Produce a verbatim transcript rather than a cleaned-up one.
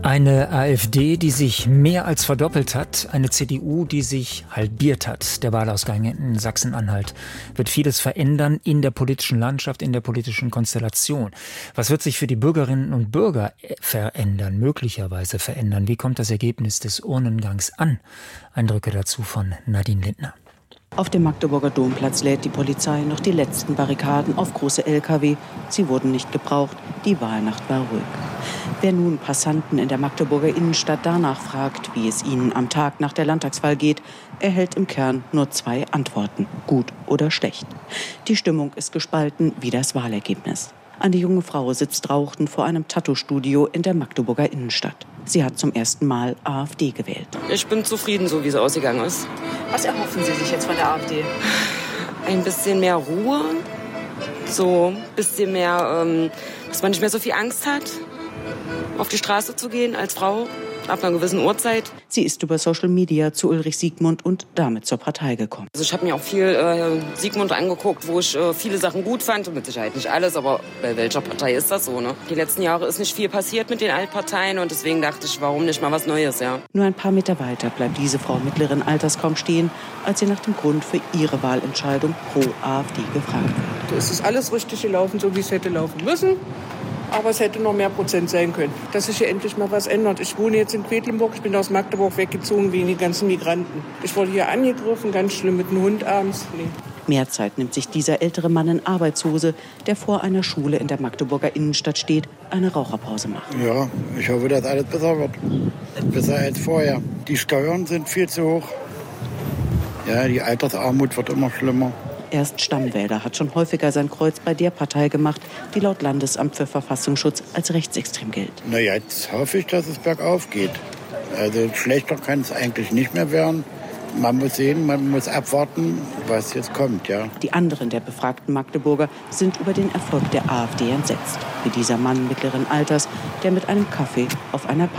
Eine AfD, die sich mehr als verdoppelt hat, eine C D U, die sich halbiert hat. Der Wahlausgang in Sachsen-Anhalt wird vieles verändern in der politischen Landschaft, in der politischen Konstellation. Was wird sich für die Bürgerinnen und Bürger verändern, möglicherweise verändern? Wie kommt das Ergebnis des Urnengangs an? Eindrücke dazu von Nadine Lindner. Auf dem Magdeburger Domplatz lädt die Polizei noch die letzten Barrikaden auf große L K W. Sie wurden nicht gebraucht, die Wahlnacht war ruhig. Wer nun Passanten in der Magdeburger Innenstadt danach fragt, wie es ihnen am Tag nach der Landtagswahl geht, erhält im Kern nur zwei Antworten: gut oder schlecht. Die Stimmung ist gespalten wie das Wahlergebnis. Eine junge Frau sitzt rauchend vor einem Tattoo-Studio in der Magdeburger Innenstadt. Sie hat zum ersten Mal AfD gewählt. Ich bin zufrieden, so wie es ausgegangen ist. Was erhoffen Sie sich jetzt von der AfD? Ein bisschen mehr Ruhe, so ein bisschen mehr, ähm, dass man nicht mehr so viel Angst hat, auf die Straße zu gehen als Frau ab einer gewissen Uhrzeit. Sie ist über Social Media zu Ulrich Siegmund und damit zur Partei gekommen. Also ich habe mir auch viel äh, Siegmund angeguckt, wo ich äh, viele Sachen gut fand. Mit Sicherheit nicht alles, aber bei welcher Partei ist das so, ne? Die letzten Jahre ist nicht viel passiert mit den Altparteien und deswegen dachte ich, warum nicht mal was Neues, ja. Nur ein paar Meter weiter bleibt diese Frau mittleren Alters kaum stehen, als sie nach dem Grund für ihre Wahlentscheidung pro AfD gefragt wird. Es ist alles richtig gelaufen, so wie es hätte laufen müssen. Aber es hätte noch mehr Prozent sein können, dass sich hier endlich mal was ändert. Ich wohne jetzt in Quedlinburg, ich bin aus Magdeburg weggezogen wegen den ganzen Migranten. Ich wurde hier angegriffen, ganz schlimm mit einem Hund abends. Nee. Mehr Zeit nimmt sich dieser ältere Mann in Arbeitshose, der vor einer Schule in der Magdeburger Innenstadt steht, eine Raucherpause macht. Ja, ich hoffe, dass alles besser wird. Besser als vorher. Die Steuern sind viel zu hoch. Ja, die Altersarmut wird immer schlimmer. Erst Stammwähler hat schon häufiger sein Kreuz bei der Partei gemacht, die laut Landesamt für Verfassungsschutz als rechtsextrem gilt. Na ja, jetzt hoffe ich, dass es bergauf geht. Also schlechter kann es eigentlich nicht mehr werden. Man muss sehen, man muss abwarten, was jetzt kommt, ja. Die anderen der befragten Magdeburger sind über den Erfolg der AfD entsetzt. Wie dieser Mann mittleren Alters, der mit einem Kaffee auf einer